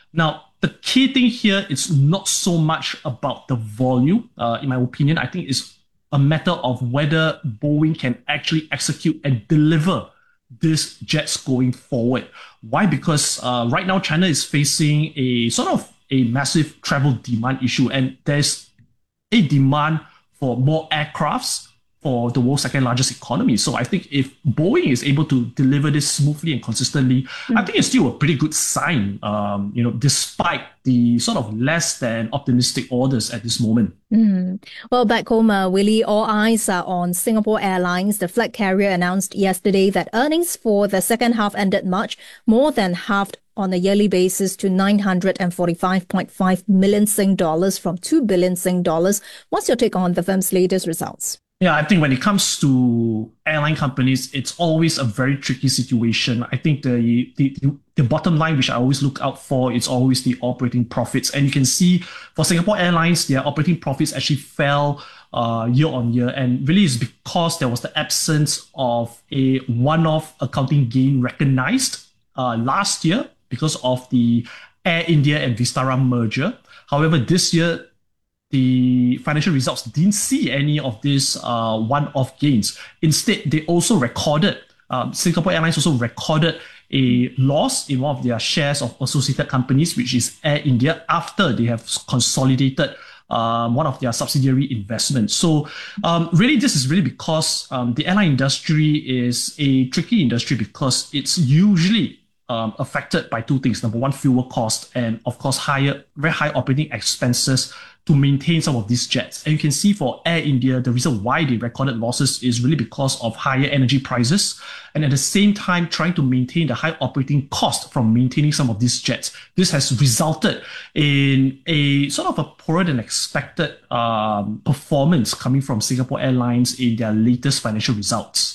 Now, the key thing here is not so much about the volume. In my opinion, I think it's a matter of whether Boeing can actually execute and deliver these jets going forward. Why? Because right now China is facing a sort of a massive travel demand issue, and there's a demand for more aircrafts for the world's second largest economy. So I think if Boeing is able to deliver this smoothly and consistently, I think it's still a pretty good sign, despite the sort of less than optimistic orders at this moment. Well, back home, Willie, all eyes are on Singapore Airlines. The flag carrier announced yesterday that earnings for the second half ended March more than halved on a yearly basis to 945.5 million Sing dollars from 2 billion Sing dollars. What's your take on the firm's latest results? Yeah, I think when it comes to airline companies, it's always a very tricky situation. I think the bottom line, which I always look out for, is always the operating profits. And you can see for Singapore Airlines, their operating profits actually fell year on year. And really it's because there was the absence of a one-off accounting gain recognized last year because of the Air India and Vistara merger. However, this year, the financial results didn't see any of these one-off gains. Instead, they also recorded, Singapore Airlines also recorded a loss in one of their shares of associated companies, which is Air India, after they have consolidated one of their subsidiary investments. So really, this is really because the airline industry is a tricky industry because it's usually affected by two things. Number one, fuel cost, and of course, very high operating expenses to maintain some of these jets. And you can see for Air India, the reason why they recorded losses is really because of higher energy prices. And at the same time, trying to maintain the high operating cost from maintaining some of these jets. This has resulted in a sort of a poorer than expected performance coming from Singapore Airlines in their latest financial results.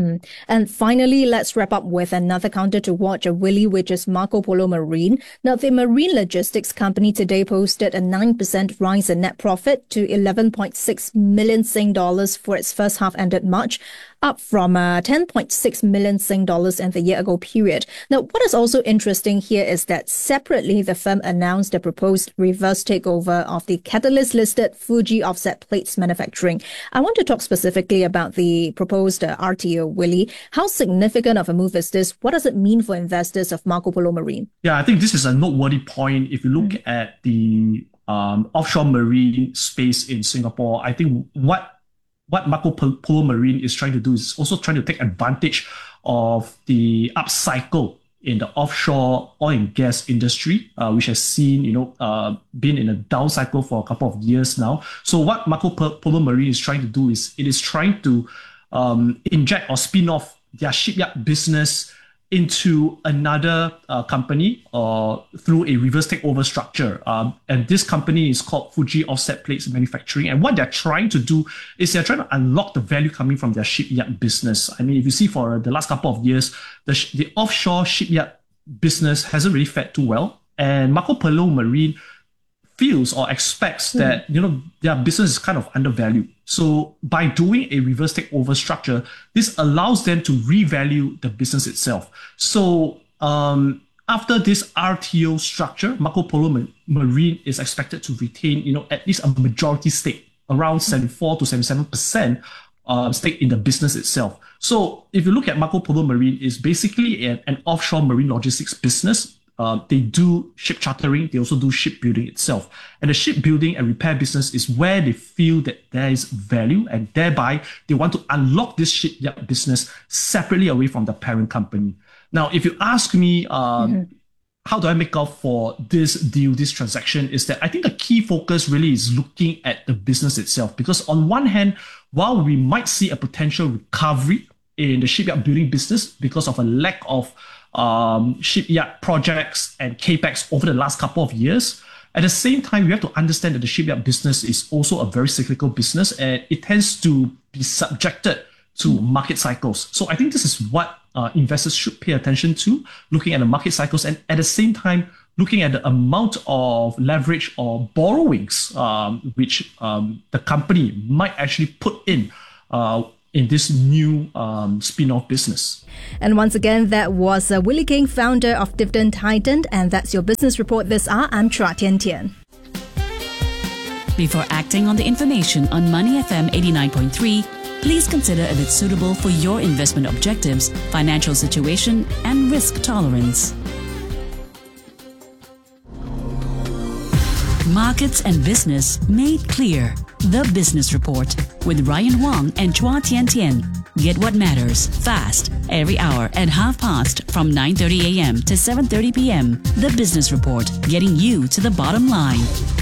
And finally, let's wrap up with another counter to watch, a Willie, which is Marco Polo Marine. Now, the marine logistics company today posted a 9% rise in net profit to 11.6 million Sing dollars for its first half ended March, up from 10.6 million Sing dollars in the year ago period. Now, what is also interesting here is that separately, the firm announced a proposed reverse takeover of the catalyst-listed Fuji Offset Plates Manufacturing. I want to talk specifically about the proposed RTO, Willie. How significant of a move is this? What does it mean for investors of Marco Polo Marine? Yeah, I think this is a noteworthy point. If you look at the offshore marine space in Singapore, I think what Marco Polo Marine is trying to do is also trying to take advantage of the upcycle in the offshore oil and gas industry, which has seen, been in a down cycle for a couple of years now. So what Marco Polo Marine is trying to do is it is trying to inject or spin off their shipyard business into another company through a reverse takeover structure. And this company is called Fuji Offset Plates Manufacturing. And what they're trying to do is they're trying to unlock the value coming from their shipyard business. I mean, if you see for the last couple of years, the offshore shipyard business hasn't really fared too well. And Marco Polo Marine feels or expects that their business is kind of undervalued. So by doing a reverse takeover structure, this allows them to revalue the business itself. So after this RTO structure, Marco Polo Marine is expected to retain at least a majority stake, around 74 to 77% stake in the business itself. So if you look at Marco Polo Marine, it's basically an offshore marine logistics business. They do ship chartering. They also do shipbuilding itself. And the shipbuilding and repair business is where they feel that there is value, and thereby they want to unlock this shipyard business separately away from the parent company. Now, if you ask me, how do I make up for this deal, this transaction, is that I think the key focus really is looking at the business itself. Because on one hand, while we might see a potential recovery in the shipyard building business because of a lack of shipyard projects and capex over the last couple of years. At the same time, we have to understand that the shipyard business is also a very cyclical business, and it tends to be subjected to market cycles. So I think this is what investors should pay attention to, looking at the market cycles, and at the same time, looking at the amount of leverage or borrowings which the company might actually put in in this new spin-off business. And once again, that was Willie King, founder of Dividend Titan, and that's your business report this hour. I'm Chua Tian Tian. Before acting on the information on Money FM 89.3, please consider if it's suitable for your investment objectives, financial situation, and risk tolerance. Markets and Business Made Clear. The Business Report with Ryan Wong and Chua Tian Tian. Get what matters fast every hour at 5:30 from 9:30 a.m. to 7:30 p.m. The Business Report, getting you to the bottom line.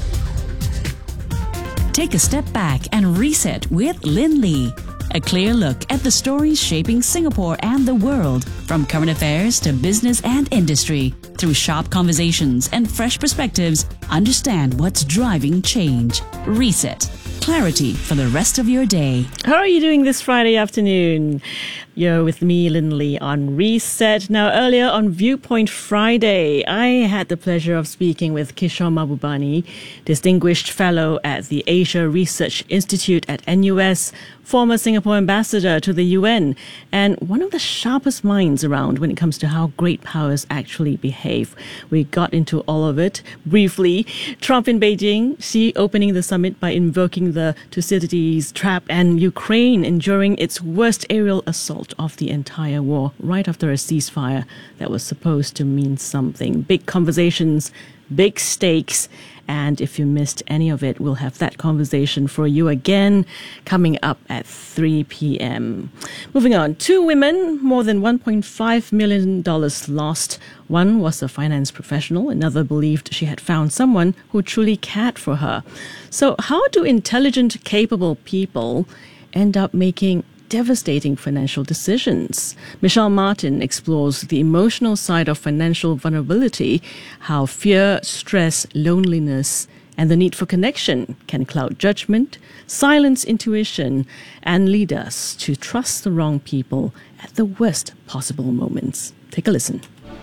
Take a step back and reset with Lin Lee. A clear look at the stories shaping Singapore and the world, from current affairs to business and industry. Through sharp conversations and fresh perspectives, understand what's driving change. Reset. Clarity for the rest of your day. How are you doing this Friday afternoon? You're with me, Lin Lee, on Reset. Now, earlier on Viewpoint Friday, I had the pleasure of speaking with Kishore Mahbubani, Distinguished Fellow at the Asia Research Institute at NUS, former Singapore ambassador to the UN, and one of the sharpest minds around when it comes to how great powers actually behave. We got into all of it briefly. Trump in Beijing, Xi opening the summit by invoking the Thucydides trap, and Ukraine enduring its worst aerial assault of the entire war right after a ceasefire that was supposed to mean something. Big conversations, big stakes. And if you missed any of it, we'll have that conversation for you again coming up at 3 p.m. Moving on. 2 women, more than $1.5 million lost. One was a finance professional. Another believed she had found someone who truly cared for her. So how do intelligent, capable people end up making devastating financial decisions? Michelle Martin explores the emotional side of financial vulnerability, how fear, stress, loneliness, and the need for connection can cloud judgment, silence intuition, and lead us to trust the wrong people at the worst possible moments. Take a listen.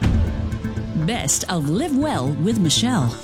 Best of Live Well with Michelle.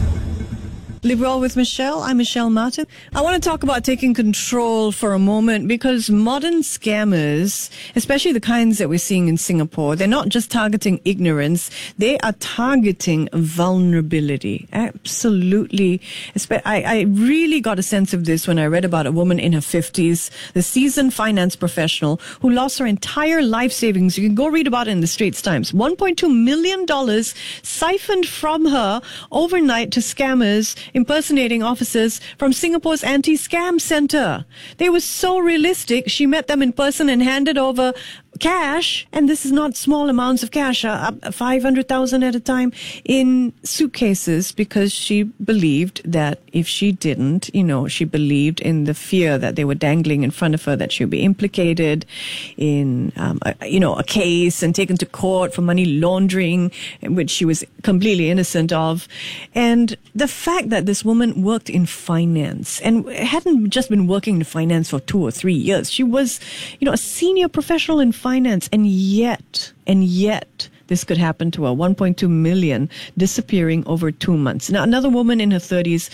Live Well with Michelle. I'm Michelle Martin. I want to talk about taking control for a moment, because modern scammers, especially the kinds that we're seeing in Singapore, they're not just targeting ignorance, they are targeting vulnerability. Absolutely. I really got a sense of this when I read about a woman in her 50s, the seasoned finance professional who lost her entire life savings. You can go read about it in the Straits Times. $1.2 million siphoned from her overnight to scammers impersonating officers from Singapore's anti-scam center. They were so realistic. She met them in person and handed over cash, and this is not small amounts of cash, 500,000 at a time, in suitcases, because she believed that if she didn't, she believed in the fear that they were dangling in front of her, that she would be implicated in, a case and taken to court for money laundering, which she was completely innocent of. And the fact that this woman worked in finance, and hadn't just been working in finance for 2 or 3 years, she was, a senior professional in finance, and yet this could happen to her. 1.2 million disappearing over 2 months. Now, another woman in her 30s,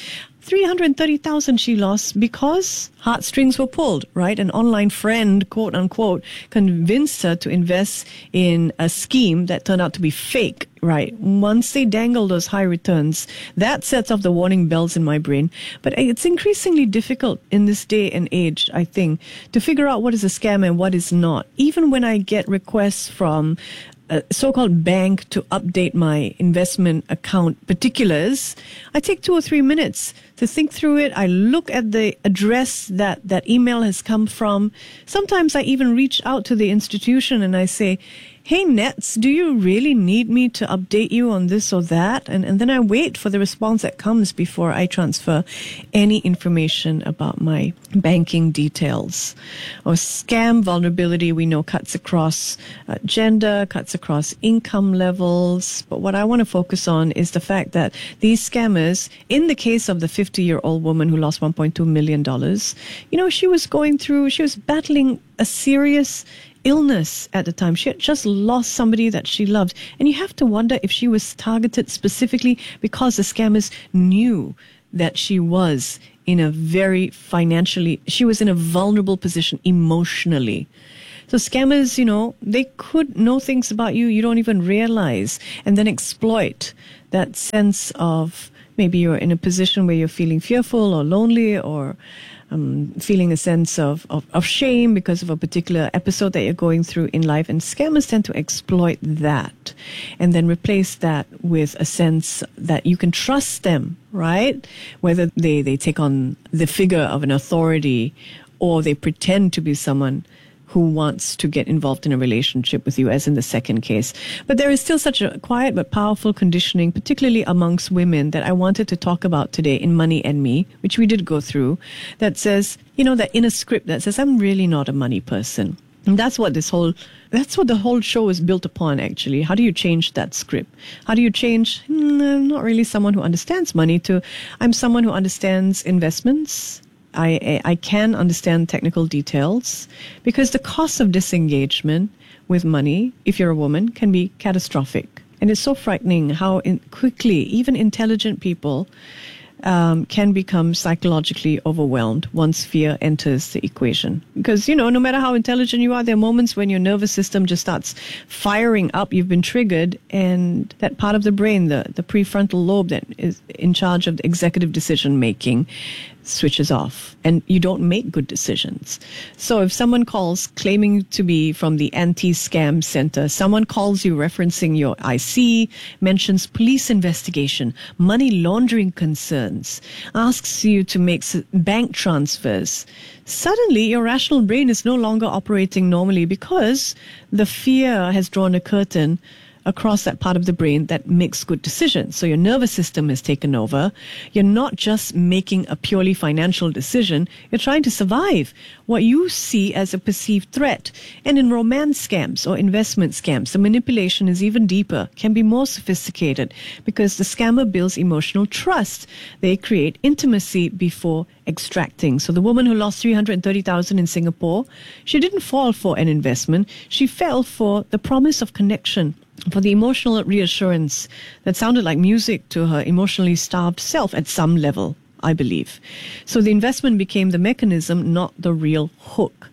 330,000 she lost because heartstrings were pulled, right? An online friend, quote unquote, convinced her to invest in a scheme that turned out to be fake, right? Once they dangle those high returns, that sets off the warning bells in my brain. But it's increasingly difficult in this day and age, I think, to figure out what is a scam and what is not. Even when I get requests from a so-called bank to update my investment account particulars, I take 2 or 3 minutes to think through it. I look at the address that email has come from. Sometimes I even reach out to the institution and I say, hey, Nets, do you really need me to update you on this or that? And then I wait for the response that comes before I transfer any information about my banking details. Or scam vulnerability, we know, cuts across gender, cuts across income levels. But what I want to focus on is the fact that these scammers, in the case of the 50-year-old woman who lost $1.2 million, she was battling a serious illness at the time. She had just lost somebody that she loved. And you have to wonder if she was targeted specifically because the scammers knew that she was in a she was in a vulnerable position emotionally. So scammers, they could know things about you you don't even realize, and then exploit that sense of maybe you're in a position where you're feeling fearful or lonely or feeling a sense of shame because of a particular episode that you're going through in life. And scammers tend to exploit that and then replace that with a sense that you can trust them, right? Whether they take on the figure of an authority or they pretend to be someone who wants to get involved in a relationship with you, as in the second case. But there is still such a quiet but powerful conditioning, particularly amongst women, that I wanted to talk about today in Money and Me, which we did go through, that says, that in a script that says, I'm really not a money person. And that's what the whole show is built upon, actually. How do you change that script? How do you change, I'm not really someone who understands money, to I'm someone who understands investments. I can understand technical details, because the cost of disengagement with money, if you're a woman, can be catastrophic. And it's so frightening how quickly even intelligent people can become psychologically overwhelmed once fear enters the equation. Because, no matter how intelligent you are, there are moments when your nervous system just starts firing up. You've been triggered, and that part of the brain, the prefrontal lobe that is in charge of the executive decision making, switches off, and you don't make good decisions. So if someone calls claiming to be from the anti-scam center, someone calls you referencing your IC, mentions police investigation, money laundering concerns, asks you to make bank transfers, suddenly your rational brain is no longer operating normally, because the fear has drawn a curtain across that part of the brain that makes good decisions. So your nervous system has taken over. You're not just making a purely financial decision. You're trying to survive what you see as a perceived threat. And in romance scams or investment scams, the manipulation is even deeper, can be more sophisticated, because the scammer builds emotional trust. They create intimacy before extracting. So the woman who lost 330,000 in Singapore, she didn't fall for an investment. She fell for the promise of connection, for the emotional reassurance that sounded like music to her emotionally starved self at some level, I believe. So the investment became the mechanism, not the real hook.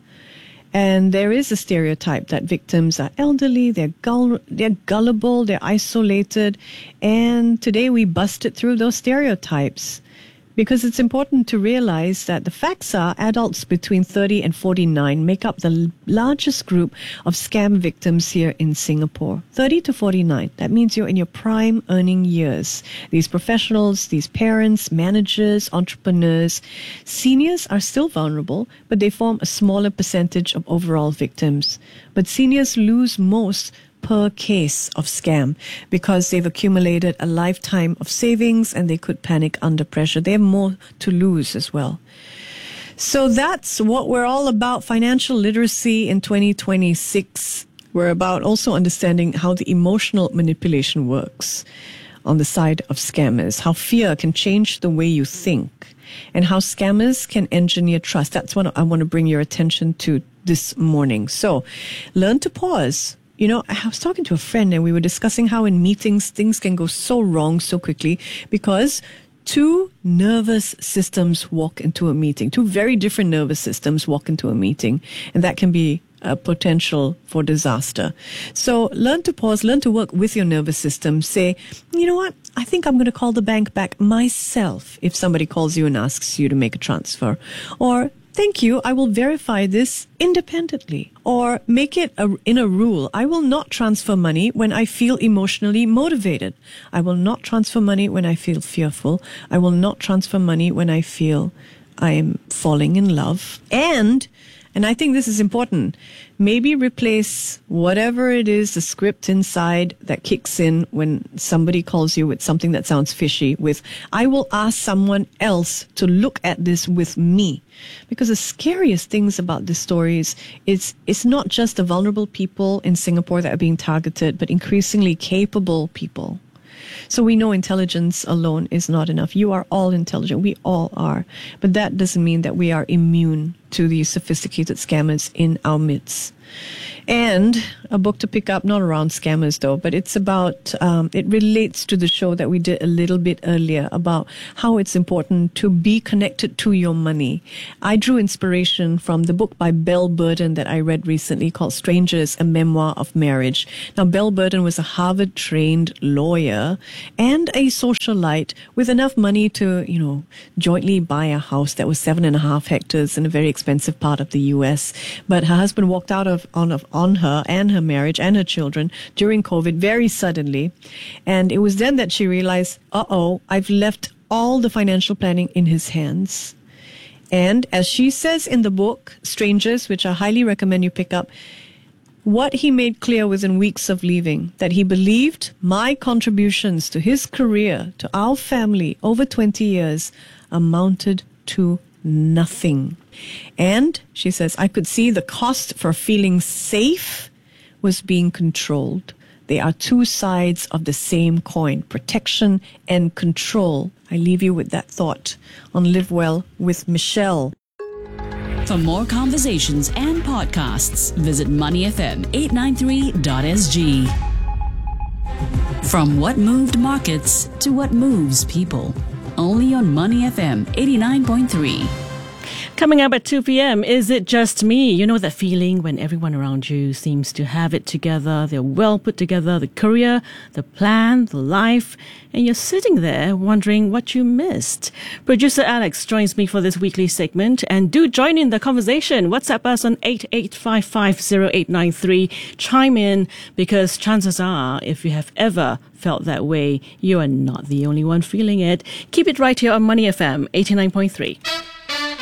And there is a stereotype that victims are elderly, they're gullible, they're isolated. And today we busted through those stereotypes, because it's important to realize that the facts are adults between 30 and 49 make up the largest group of scam victims here in Singapore. 30 to 49. That means you're in your prime earning years. These professionals, these parents, managers, entrepreneurs, seniors are still vulnerable, but they form a smaller percentage of overall victims. But seniors lose most per case of scam, because they've accumulated a lifetime of savings and they could panic under pressure. They have more to lose as well. So that's what we're all about, financial literacy in 2026. We're about also understanding how the emotional manipulation works on the side of scammers, how fear can change the way you think, and how scammers can engineer trust. That's what I want to bring your attention to this morning. So learn to pause. I was talking to a friend and we were discussing how in meetings things can go so wrong so quickly, because two nervous systems walk into a meeting, two very different nervous systems walk into a meeting, and that can be a potential for disaster. So learn to pause, learn to work with your nervous system. Say, you know what? I think I'm going to call the bank back myself if somebody calls you and asks you to make a transfer. Or, thank you, I will verify this independently. Or make it in a rule. I will not transfer money when I feel emotionally motivated. I will not transfer money when I feel fearful. I will not transfer money when I feel I'm falling in love. And I think this is important, maybe replace whatever it is, the script inside that kicks in when somebody calls you with something that sounds fishy, with, I will ask someone else to look at this with me. Because the scariest things about this story is it's not just the vulnerable people in Singapore that are being targeted, but increasingly capable people. So we know intelligence alone is not enough. You are all intelligent. We all are. But that doesn't mean that we are immune to these sophisticated scammers in our midst. And a book to pick up, not around scammers though, but it's about, it relates to the show that we did a little bit earlier about how it's important to be connected to your money. I drew inspiration from the book by Belle Burden that I read recently called Strangers, A Memoir of Marriage. Now, Belle Burden was a Harvard-trained lawyer and a socialite with enough money to, jointly buy a house that was 7.5 hectares in a very expensive part of the U.S. But her husband walked out on her and her marriage and her children during COVID very suddenly. And it was then that she realized, I've left all the financial planning in his hands. And as she says in the book, Strangers, which I highly recommend you pick up, what he made clear within weeks of leaving, that he believed my contributions to his career, to our family over 20 years amounted to nothing. And she says, I could see the cost for feeling safe was being controlled. They are two sides of the same coin, protection and control. I leave you with that thought on Live Well with Michelle. For more conversations and podcasts, visit moneyfm893.sg. From what moved markets to what moves people. Only on Money FM 89.3. Coming up at 2 p.m., Is It Just Me? You know that feeling when everyone around you seems to have it together, they're well put together, the career, the plan, the life, and you're sitting there wondering what you missed. Producer Alex joins me for this weekly segment, and do join in the conversation. WhatsApp us on 88550893. Chime in, because chances are, if you have ever felt that way, you are not the only one feeling it. Keep it right here on Money FM 89.3.